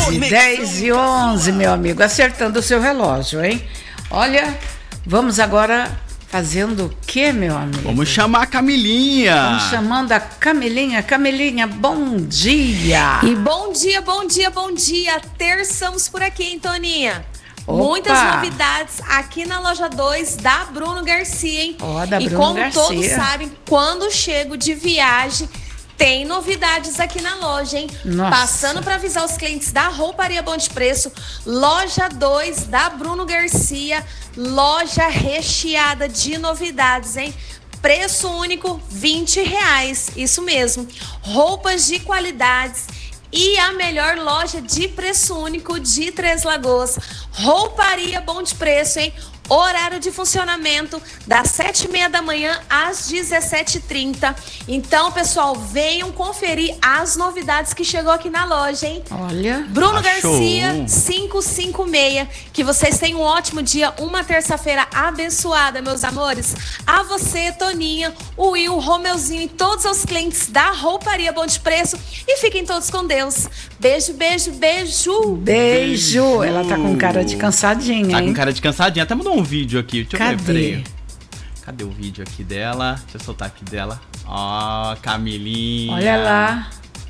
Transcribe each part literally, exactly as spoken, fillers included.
onze, dez e onze, meu amigo, acertando o seu relógio, hein? Olha, vamos agora fazendo o que, meu amigo? Vamos chamar a Camilinha. Vamos chamando a Camilinha. Camilinha, bom dia. E bom dia, bom dia, bom dia. Terçamos por aqui, hein, Toninha? Opa. Muitas novidades aqui na loja dois da Bruno Garcia, hein? Ó, da e Bruno como Garcia. todos sabem, quando chego de viagem, tem novidades aqui na loja, hein? Nossa. Passando para avisar os clientes da Rouparia Bom de Preço, loja dois da Bruno Garcia, loja recheada de novidades, hein? Preço único, vinte reais, isso mesmo. Roupas de qualidades e a melhor loja de preço único de Três Lagoas. Rouparia Bom de Preço, hein? Horário de funcionamento das sete e meia da manhã às dezessete e trinta. Então, pessoal, venham conferir as novidades que chegou aqui na loja, hein? Olha. Bruno Achou. Garcia, quinhentos e cinquenta e seis. Que vocês tenham um ótimo dia, uma terça-feira abençoada, meus amores. A você, Toninha, o Will, o Romeuzinho e todos os clientes da Rouparia Bom de Preço. E fiquem todos com Deus. Beijo, beijo, beijo. Beijo. Ela tá com cara de cansadinha, Tá hein? com cara de cansadinha. Até mandou um vídeo aqui. Deixa eu ver, Cadê? peraí. Cadê o vídeo aqui dela? Deixa eu soltar aqui dela. Ó, Camilinha. Olha lá.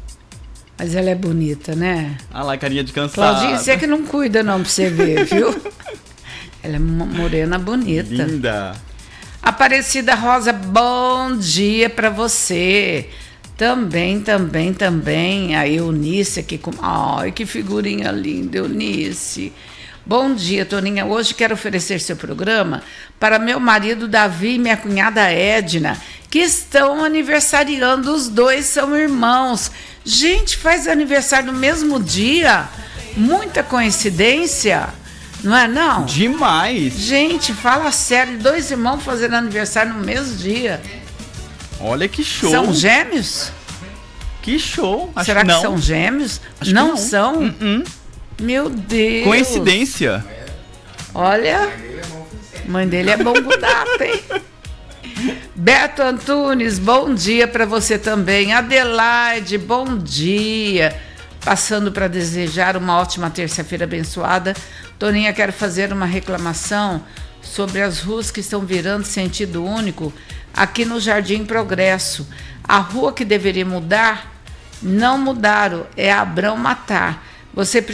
Mas ela é bonita, né? Olha lá, carinha de cansada. Claudinha, você que não cuida não pra você ver, viu? Ela é uma morena bonita. Linda. Aparecida Rosa, bom dia pra você. Também, também, também. A Eunice aqui com... Ai, que figurinha linda, Eunice. Bom dia, Toninha. Hoje quero oferecer seu programa para meu marido Davi e minha cunhada Edna, que estão aniversariando. Os dois são irmãos. Gente, faz aniversário no mesmo dia? Muita coincidência, não é não? Demais. Gente, fala sério, dois irmãos fazendo aniversário no mesmo dia. Olha que show. São gêmeos? Que show. Acho Será que, não. são gêmeos? Acho que não, não. são? Uh-uh. Meu Deus. Coincidência. Olha, mãe dele é bom com data, hein? Beto Antunes, bom dia para você também. Adelaide, bom dia. Passando para desejar uma ótima terça-feira abençoada. Toninha, quero fazer uma reclamação sobre as ruas que estão virando sentido único aqui no Jardim Progresso. A rua que deveria mudar, não mudaram, é Abrão Matar. Você